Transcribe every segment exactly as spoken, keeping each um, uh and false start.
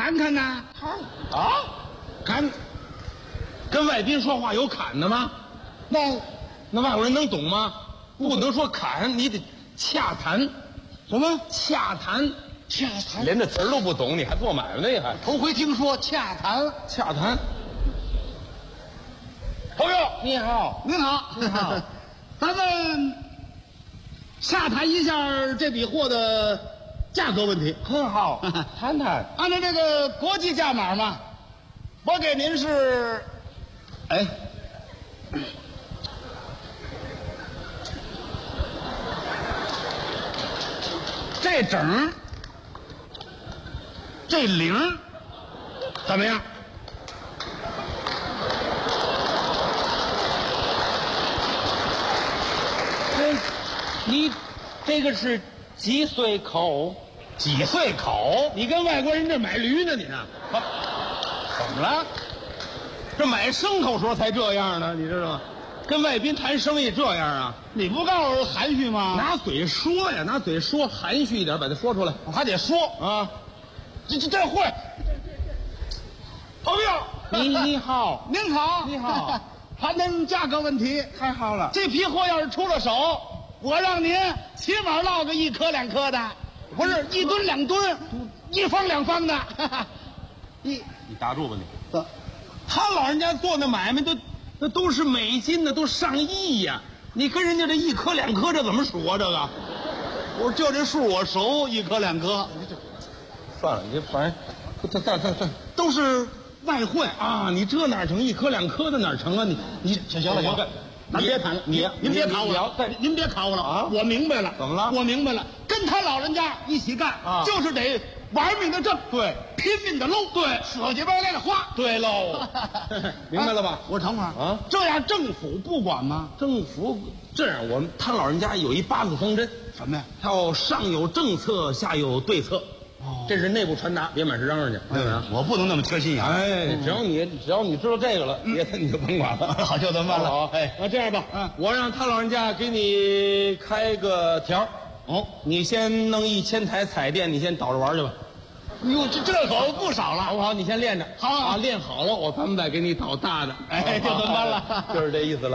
侃侃呐。 啊，侃，跟外宾说话有侃的吗？ 那那外国人能懂吗？不能说侃，你得洽谈。 什么洽谈？ 洽谈？ 连这词儿都不懂，你还做买卖呢？还头回听说洽谈。 洽谈。朋友你好， 您好， 你好， 咱们洽谈一下这笔货的价格问题。 很好，谈谈。 按照这个国际价码嘛，我给您是，哎，这整，这零，怎么样？ 这，你这个是几岁口？ 几岁口？ 你跟外国人这买驴呢？你呢？ 怎么了？ 这买牲口时候才这样呢，你知道吗？跟外宾谈生意这样啊？ 你不告诉我含蓄吗？ 拿嘴说呀，拿嘴说，含蓄一点，把它说出来。 我还得说啊， 这这这会。朋友， 你你好， 您好， 你好， 谈谈价格问题。 太好了。 这批货要是出了手，我让您起码落个一颗两颗的，不是一吨两吨，一方两方的。一， 你打住吧你。 这他老人家做那买卖都，那都是美金的，都上亿呀、啊！你跟人家这一颗两颗，这怎么数啊？这个， 我说就这数我熟，一颗两颗。 算了，你这反正，这这这这都是外汇啊！你这哪成？一颗两颗的哪成啊？你你行行了行了，咱别谈了， 你您别考我了， 再您别考我了啊！ 我明白了， 怎么了？ 我明白了，跟他老人家一起干啊， 就是得玩命的挣， 对， 拼命的搂， 对， 舍起歪来的花， 对喽，明白了吧？ 我等会儿啊， 这样政府不管吗？ 政府这样，我们他老人家有一八字方针， 什么呀？ 叫上有政策，下有对策。 哦， 这是内部传达，别满是嚷嚷去，对不对？ 我不能那么缺心眼。 哎，只要你只要你知道这个了，别的你就甭管了。 好，就这么办了。 好， 哎， 那这样吧， 嗯， 我让他老人家给你开个条。 哦， 你先弄一千台彩电，你先倒着玩去吧。 哟，这这可不少了， 好不好？你先练着， 好啊，练好了，我咱们再给你倒大的。 哎，就这么办了， 就是这意思了。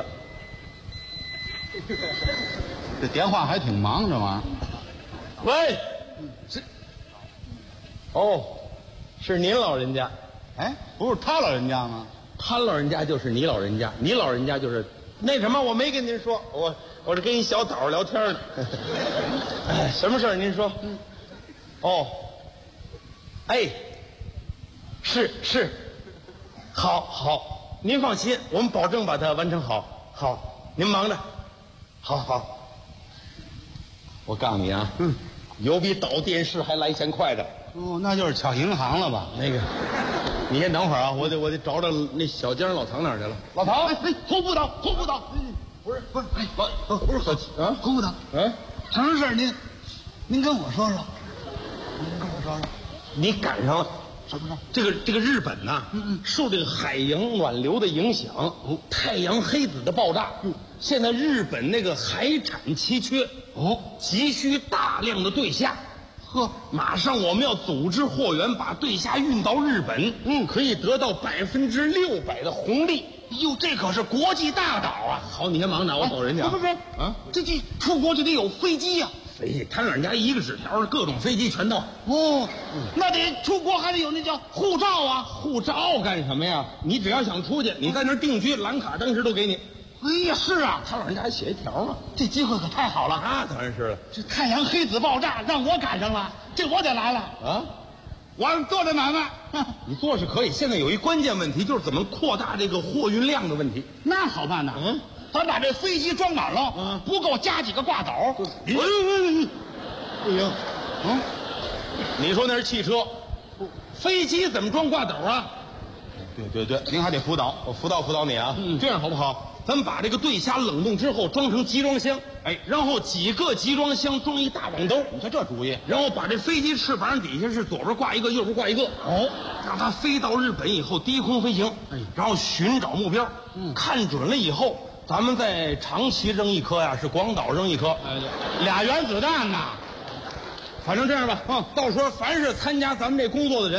这电话还挺忙，这玩意儿。 喂，是，哦，是您老人家， 哎，不是他老人家吗？ 他老人家就是你老人家，你老人家就是那什么，我没跟您说，我我是跟一小岛聊天呢。哎，什么事儿？您说。嗯。哦。哎。是是。好好，您放心，我们保证把它完成好。好，您忙着。好好。我告诉你啊，嗯，有比倒电视还来钱快的。 哦，那就是抢银行了吧？ 那个，你先等会儿啊，我得我得找找那小江老唐哪儿去了。 老唐，哎哎，侯副导，侯副导， 不是不是，哎， 老不是何啊， 侯副导， 嗯， 什么事儿您您跟我说说，您跟我说说， 你赶上了。 什么事？ 这个这个日本呐、 嗯嗯， 受这个海洋暖流的影响，哦，太阳黑子的爆炸，嗯，现在日本那个海产奇缺， 哦， 急需大量的对虾。 呵， 马上我们要组织货源把对虾运到日本，嗯，可以得到百分之六百的红利。 哟，这可是国际大岛啊！ 好，你先忙着，我走人家。 不不不， 啊， 这这出国就得有飞机呀、啊。 飞机，他老人家一个纸条，各种飞机全到。 哦，嗯、那得出国还得有那叫护照啊！ 护照干什么呀？你只要想出去，你在那儿定居，蓝卡当时都给你。 哎呀，是啊， 他老人家还写一条嘛， 这机会可太好了。 那当然是了。 这太阳黑子爆炸让我赶上了，这我得来了啊！ 我做这买卖， 你做是可以，现在有一关键问题，就是怎么扩大这个货运量的问题。 那好办呐， 嗯， 咱把这飞机装满了， 嗯， 不够加几个挂斗。 哎哎哎，不行， 嗯， 你说那是汽车，飞机怎么装挂斗啊？ 对对对，您还得辅导， 我辅导辅导你啊。 嗯， 这样好不好？咱们把这个对虾冷冻之后装成集装箱，哎，然后几个集装箱装一大网兜， 你看这主意。 然后把这飞机翅膀底下是左边挂一个，右边挂一个， 哦， 让它飞到日本以后低空飞行，哎，然后寻找目标，嗯，看准了以后，咱们在长崎扔一颗呀，是广岛扔一颗， 哎，俩原子弹呐。 反正这样吧，嗯，到时候凡是参加咱们这工作的人，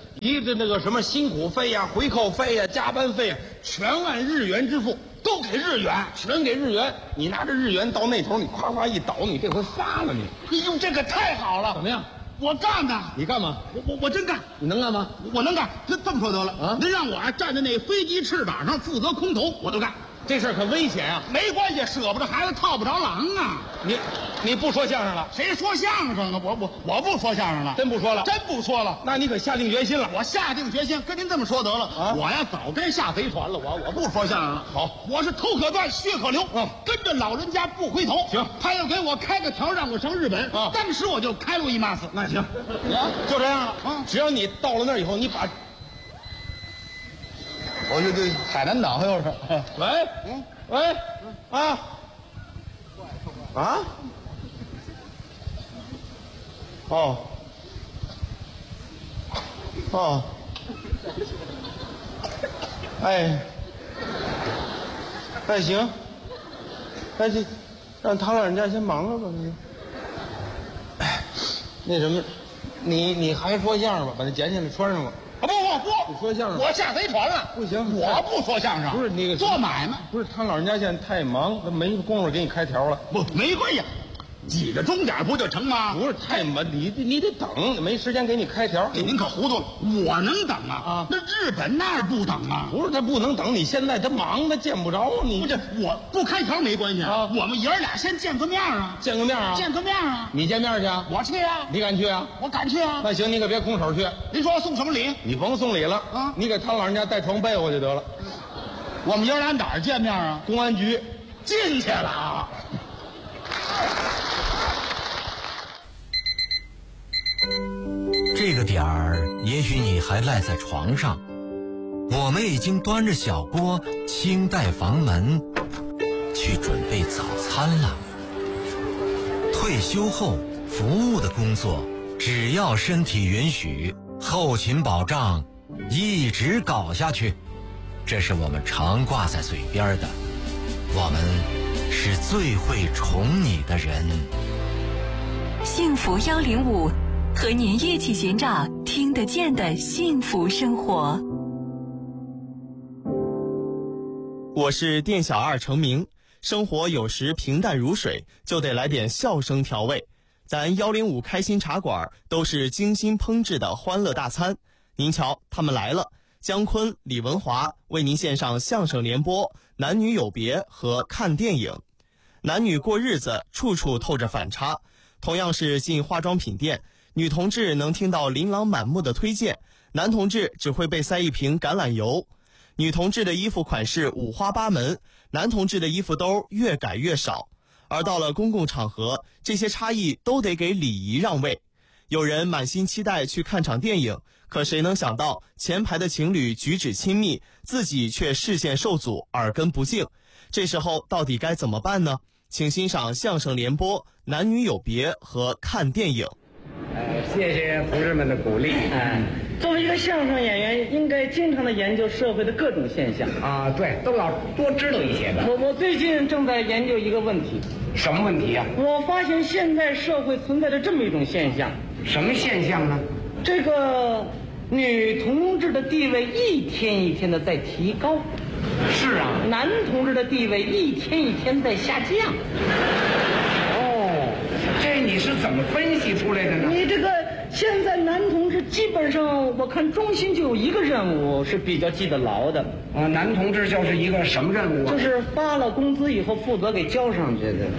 一个那个什么辛苦费呀、回扣费呀、加班费呀，全按日元支付， 都给日元， 全给日元。你拿着日元到那头，你夸夸一倒，你这回发了你。 哎呦，这个太好了！ 怎么样？ 我干的， 你干嘛？ 我我我真干， 你能干吗？ 我能干。这这么说得了啊！ 您让我啊站在那飞机翅膀上负责空投，我都干。 这事儿可危险啊！ 没关系，舍不得孩子套不着狼啊！ 你你不说相声了？ 谁说相声啊？我我我不说相声了， 真不说了？ 真不说了。 那你可下定决心了？ 我下定决心，跟您这么说得了啊！ 我呀早该下贼船了，我我不说相声了。 好， 我是头可断，血可流， 嗯， 跟着老人家不回头。 行， 他要给我开个条让我上日本啊， 当时我就开路易马斯。 那行， 啊， 就这样了啊！ 只要你到了那儿以后，你把， 我就对海南岛又是， 喂， 嗯。 喂，啊，啊，哦，哦，哎，哎行，哎这让唐老人家先忙了吧，那就，哎，那什么，你你还说相声吧，把它捡起来穿上吧。 啊不不不， 你说相声， 我下贼船了。 不行， 我不说相声。 不是那个做买卖， 不是他老人家现在太忙，他没工夫给你开条了。 不没关系，几个钟点不就成吗？ 不是太忙，你你得等，没时间给你开条。 您可糊涂了，我能等啊啊！ 那日本那儿不等啊。 不是他不能等，你现在他忙，他见不着你。 不是我不开条没关系啊， 我们爷儿俩先见个面啊， 见个面啊， 见个面啊。 你见面去啊？ 我去啊， 你敢去啊？ 我敢去啊。 那行，你可别空手去。 您说送什么礼？ 你甭送礼了啊， 你给他老人家带床被窝就得了。 我们爷儿俩哪儿见面啊？ 公安局进去了啊。 这个点儿，也许你还赖在床上，我们已经端着小锅轻待房门，去准备早餐了。退休后服务的工作，只要身体允许，后勤保障一直搞下去，这是我们常挂在嘴边的。我们是最会宠你的人。 幸福幺零五，和您一起寻找听得见的幸福生活。 我是店小二程明，生活有时平淡如水，就得来点笑声调味。咱幺零五开心茶馆都是精心烹制的欢乐大餐，您瞧，他们来了。姜昆、李文华为您献上相声联播、男女有别和看电影。男女过日子，处处透着反差。同样是进化妆品店，女同志能听到琳琅满目的推荐，男同志只会被塞一瓶橄榄油。女同志的衣服款式五花八门，男同志的衣服兜越改越少。而到了公共场合，这些差异都得给礼仪让位。有人满心期待去看场电影，可谁能想到前排的情侣举止亲密，自己却视线受阻，耳根不净。这时候到底该怎么办呢？请欣赏相声联播、男女有别和看电影。 呃，谢谢同志们的鼓励。嗯，作为一个相声演员，应该经常的研究社会的各种现象啊，对，都要多知道一些的。 我我最近正在研究一个问题。 什么问题呀？ 我发现现在社会存在着这么一种现象。 什么现象呢？ 这个女同志的地位一天一天的在提高。 是啊， 男同志的地位一天一天在下降。 哦，这你是怎么分析出来的呢？ 你这个现在男同志基本上，我看中心就有一个任务是比较记得牢的。 啊，男同志就是一个什么任务啊？ 就是发了工资以后负责给交上去的。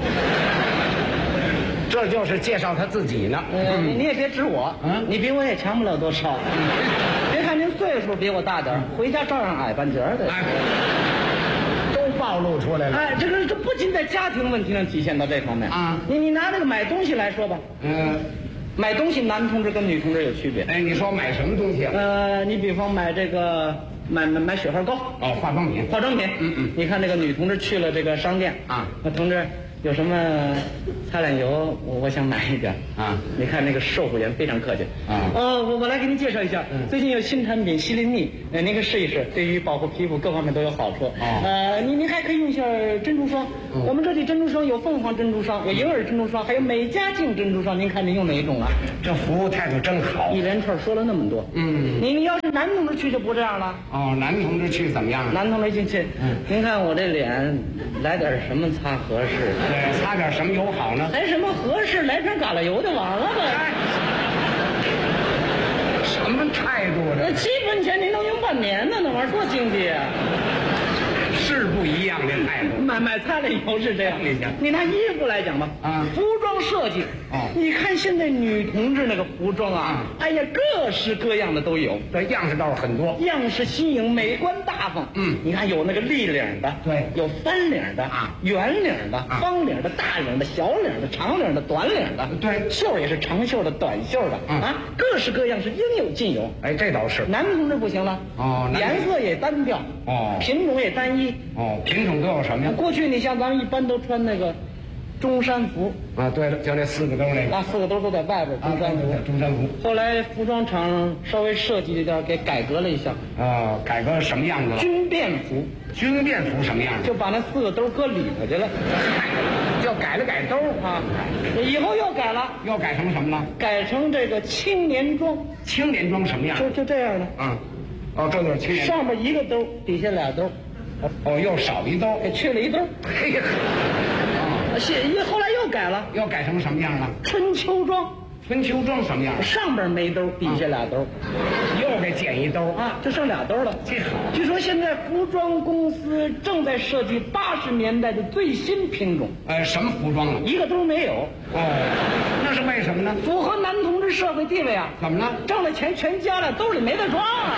这就是介绍他自己呢。 呃，你你也别指我， 嗯， 你比我也强不了多少。别看您岁数比我大点，回家照样矮半截的。 哎，都暴露出来了。 哎，这个这不仅在家庭问题上体现到这方面啊。 你你拿那个买东西来说吧。 嗯， 买东西男同志跟女同志有区别。 哎，你说买什么东西啊？ 呃，你比方买这个买买买雪花膏。 哦，化妆品。 化妆品。 嗯嗯。 你看这个女同志去了这个商店啊， 那同志。 有什么擦脸油？我我想买一点啊。 你看那个售货员非常客气啊。 呃，我我来给您介绍一下，嗯、最近有新产品西林蜜，呃，您可以试一试，对于保护皮肤各方面都有好处。哦。呃，您您还可以用一下珍珠霜，嗯、我们这里珍珠霜有凤凰珍珠霜，有银耳珍珠霜，还有美加净珍珠霜，您看您用哪一种啊？ 这服务态度真好。 一连串说了那么多，嗯，您要是男同志去就不这样了。 哦，男同志去怎么样？ 男同志进去，嗯，您看我这脸，来点什么擦合适？ 对，擦点什么油好呢？ 还什么合适？来瓶橄榄油就完了呗。 什么态度这？ 那七分钱您能用半年呢？那玩意儿多经济啊！ 是不一样的态度。 买买擦脸油是这样。你拿衣服来讲吧，啊，服装设计，哦，你看现在女同志那个服装啊，哎呀，各式各样的都有， 这样式倒是很多， 样式新颖，美观大方。嗯，你看有那个立领的， 对， 有翻领的啊，圆领的、方领的、大领的、小领的、长领的、短领的， 对， 袖也是长袖的、短袖的，啊，各式各样是应有尽有。 哎，这倒是。 男同志不行了，哦，颜色也单调，哦，品种也单一。 哦，品种都有什么呀？ 过去你像咱们一般都穿那个中山服啊，对了，就那四个兜那个， 那四个兜都在外边。中山服， 中山服。 后来服装厂稍微设计一点，给改革了一下。 啊，改革什么样子了？ 军便服。 军便服什么样子？ 就把那四个兜搁里头去了， 就改了改兜啊。 以后又改了， 又改成什么了？ 改成这个青年装。 青年装什么样？ 就就这样的。 啊，哦，这就是青年。 上面一个兜，底下俩兜。 哦，又少一兜， 给去了一兜。 嘿呀， 啊，现后来又改了， 又改成什么样了？ 春秋装。 春秋装什么样？ 上边没兜，底下俩兜， 又给减一兜啊，就剩俩兜了。 这好。 据说现在服装公司正在设计八十年代的最新品种。 呃，什么服装啊？ 一个兜没有。 哦，那是为什么呢？ 符合男同志社会地位啊。 怎么了？ 挣了钱全交了，兜里没得装啊。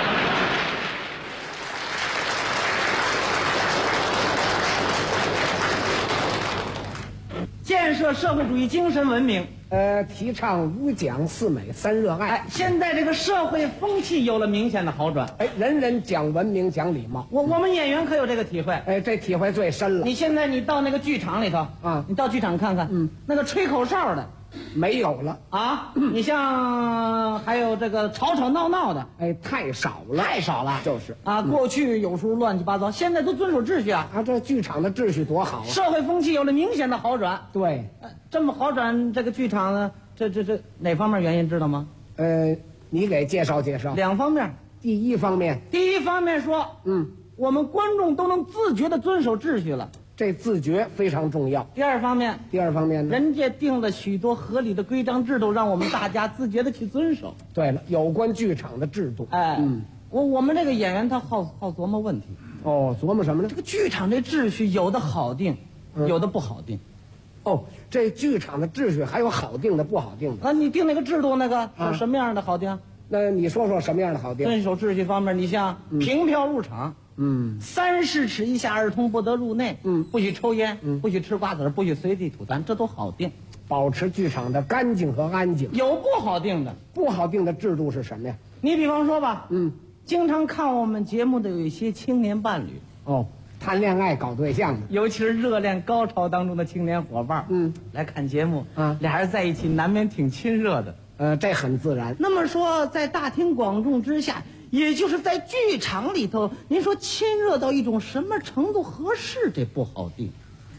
建设社会主义精神文明， 呃，提倡五讲四美三热爱。 哎，现在这个社会风气有了明显的好转。 哎，人人讲文明，讲礼貌。 我我们演员可有这个体会。 哎，这体会最深了。 你现在你到那个剧场里头啊，你到剧场看看，嗯，那个吹口哨的没有了啊。你像还有这个吵吵闹闹的， 哎，太少了， 太少了。 就是啊，过去有时候乱七八糟，现在都遵守秩序啊。 啊，这剧场的秩序多好啊！ 社会风气有了明显的好转。 对， 这么好转，这个剧场呢，这这这哪方面原因知道吗？ 呃，你给介绍介绍。 两方面。 第一方面， 第一方面说，嗯，我们观众都能自觉地遵守秩序了。 这自觉非常重要。 第二方面， 第二方面呢， 人家定了许多合理的规章制度，让我们大家自觉的去遵守。 对了，有关剧场的制度， 哎，嗯，我我们这个演员他好好琢磨问题。 哦，琢磨什么呢？ 这个剧场这秩序有的好定，嗯、有的不好定。 哦，这剧场的秩序还有好定的，不好定的。 那你定那个制度，那个是什么样的好定？ 那你说说什么样的好定？ 遵守秩序方面，你像凭票入场。嗯，三十尺以下儿童不得入内。嗯，不许抽烟，嗯，不许吃瓜子，不许随地吐痰，这都好定。 保持剧场的干净和安静。 有不好定的， 不好定的制度是什么呀？ 你比方说吧，嗯，经常看我们节目的有一些青年伴侣， 哦，谈恋爱搞对象的， 尤其是热恋高潮当中的青年伙伴，嗯，来看节目，啊，俩人在一起难免挺亲热的。 呃，这很自然。 那么说，在大庭广众之下，也就是在剧场里头，您说亲热到一种什么程度合适？这不好定。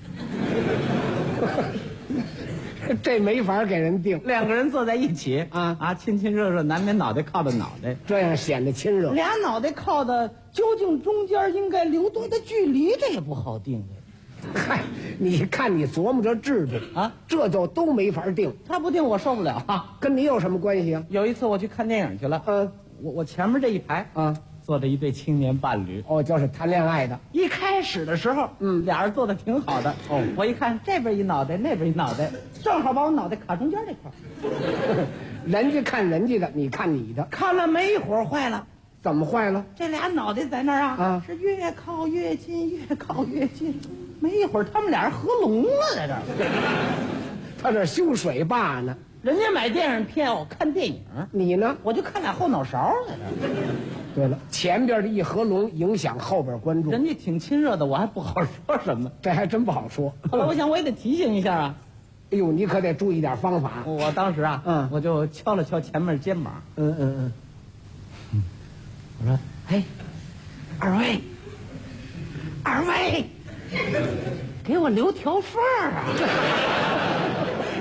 这没法给人定。 两个人坐在一起啊啊，亲亲热热，难免脑袋靠着脑袋， 这样显得亲热。 俩脑袋靠的，究竟中间应该留多大距离？这也不好定。 嗨，你看你琢磨着制度啊，这就都没法定。 他不定我受不了啊， 跟你有什么关系啊？ 有一次我去看电影去了，嗯，我我前面这一排啊坐着一对青年伴侣， 哦，就是谈恋爱的。 一开始的时候，嗯，俩人坐的挺好的。哦，我一看这边一脑袋，那边一脑袋，正好把我脑袋卡中间这块。 人家看人家的，你看你的。 看了没一会儿，坏了。 怎么坏了？ 这俩脑袋在那儿啊，啊，是越靠越近，越靠越近。没一会儿，他们俩人合拢了，在这儿。 他这修水坝呢。 人家买电影票看电影， 你呢？ 我就看俩后脑勺在这。 对了，前边的一合龙影响后边观众， 人家挺亲热的，我还不好说什么。 这还真不好说。 后来我想我也得提醒一下啊。 哎呦，你可得注意点方法。 我当时啊， 嗯， 我就敲了敲前面肩膀， 嗯嗯嗯， 我说：“嘿，二位，二位，给我留条缝儿啊！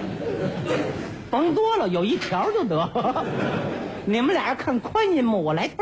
甭多了，有一条就得。你们俩看宽银幕，我来条。”